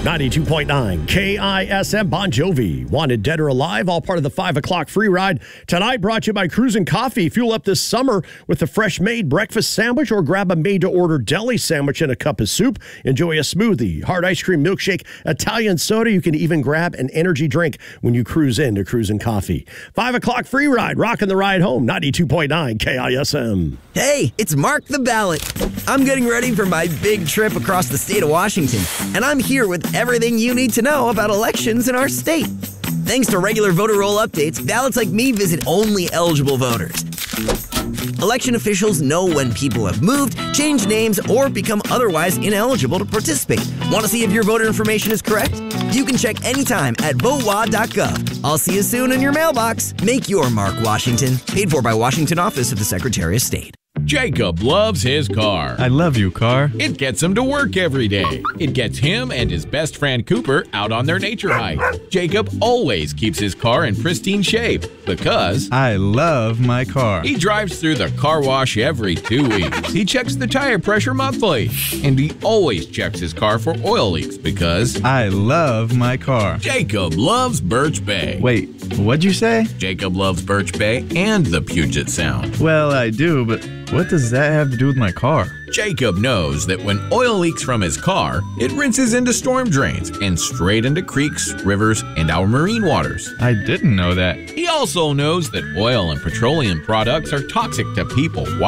92.9 KISM. Bon Jovi, Wanted Dead or Alive, all part of the 5 o'clock free ride. Tonight brought to you by Cruisin' Coffee. Fuel up this summer with a fresh made breakfast sandwich or grab a made-to-order deli sandwich and a cup of soup. Enjoy a smoothie, hard ice cream, milkshake, Italian soda. You can even grab an energy drink when you cruise into Cruisin' Coffee. 5 o'clock free ride, rocking the ride home. 92.9 KISM. Hey, it's Mark the Ballot. I'm getting ready for my big trip across the state of Washington, and I'm here with everything you need to know about elections in our state. Thanks to regular voter roll updates, ballots like me visit only eligible voters. Election officials know when people have moved, changed names, or become otherwise ineligible to participate. Want to see if your voter information is correct? You can check anytime at votewa.gov. I'll see you soon in your mailbox. Make your mark, Washington. Paid for by Washington Office of the Secretary of State. Jacob loves his car. I love you, car. It gets him to work every day. It gets him and his best friend Cooper out on their nature hike. Jacob always keeps his car in pristine shape because I love my car. He drives through the car wash every 2 weeks. He checks the tire pressure monthly. And he always checks his car for oil leaks because I love my car. Jacob loves Birch Bay. Wait, what'd you say? Jacob loves Birch Bay and the Puget Sound. Well, I do, but what does that have to do with my car? Jacob knows that when oil leaks from his car, it rinses into storm drains and straight into creeks, rivers, and our marine waters. I didn't know that. He also knows that oil and petroleum products are toxic to people.